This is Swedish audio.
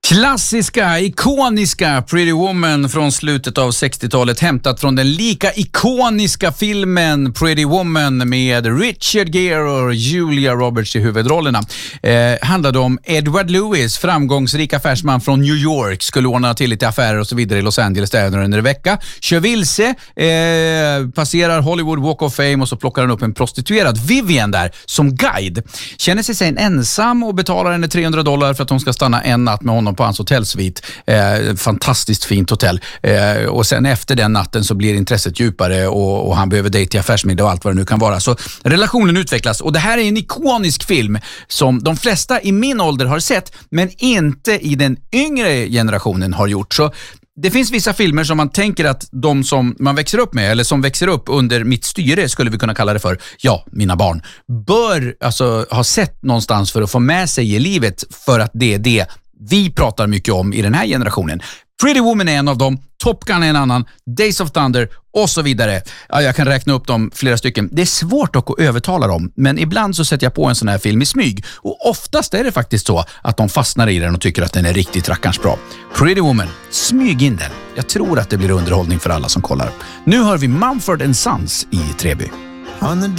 Klassiska, ikoniska Pretty Woman från slutet av 60-talet, hämtat från den lika ikoniska filmen Pretty Woman med Richard Gere och Julia Roberts i huvudrollerna. Handlade om Edward Lewis, framgångsrik affärsman från New York, skulle ordna till lite affärer och så vidare i Los Angeles där under en vecka. Kör vilse, passerar Hollywood Walk of Fame och så plockar han upp en prostituerad, Vivian, där som guide. Känner sig sen ensam och betalar henne $300 för att hon ska stanna en natt med honom på hans hotellsvit. Fantastiskt fint hotell. Och sen efter den natten så blir intresset djupare och han behöver dejta i affärsmiddag och allt vad det nu kan vara. Så relationen utvecklas, och det här är en ikonisk film som de flesta i min ålder har sett, men inte i den yngre generationen har gjort. Så det finns vissa filmer som man tänker att de som man växer upp med, eller som växer upp under mitt styre, skulle vi kunna kalla det för, ja, mina barn, bör alltså ha sett någonstans för att få med sig i livet, för att det är det vi pratar mycket om i den här generationen. Pretty Woman är en av dem, Top Gun är en annan, Days of Thunder och så vidare. Ja, jag kan räkna upp dem flera stycken. Det är svårt att övertala dem, men ibland så sätter jag på en sån här film i smyg. Och oftast är det faktiskt så att de fastnar i den och tycker att den är riktigt rackarns bra. Pretty Woman, smyg in den. Jag tror att det blir underhållning för alla som kollar. Nu hör vi Mumford & Sons i Treby.